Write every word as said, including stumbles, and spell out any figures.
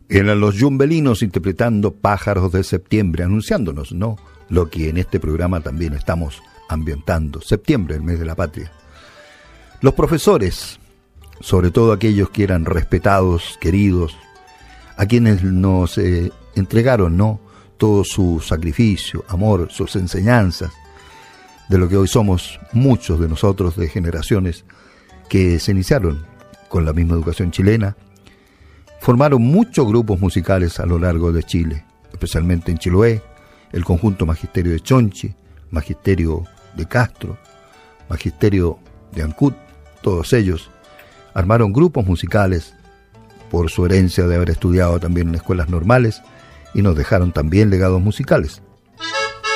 Eran los Yumbelinos interpretando Pájaros de Septiembre, anunciándonos, ¿no?, lo que en este programa también estamos ambientando. Septiembre, el mes de la patria. Los profesores, sobre todo aquellos que eran respetados, queridos, a quienes nos eh, entregaron, ¿no?, todo su sacrificio, amor, sus enseñanzas, de lo que hoy somos muchos de nosotros, de generaciones que se iniciaron con la misma educación chilena, formaron muchos grupos musicales a lo largo de Chile, especialmente en Chiloé, el conjunto Magisterio de Chonchi, Magisterio de Castro, Magisterio de Ancud. Todos ellos armaron grupos musicales por su herencia de haber estudiado también en escuelas normales y nos dejaron también legados musicales.